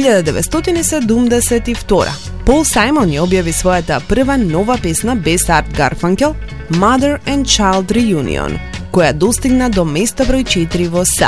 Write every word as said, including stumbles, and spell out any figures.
илјада деветстотини седумдесет и втора, Пол Сајмон ја објави својата прва нова песна без Арт Гарфанкел, Mother and Child Reunion, која достигна до место број четири во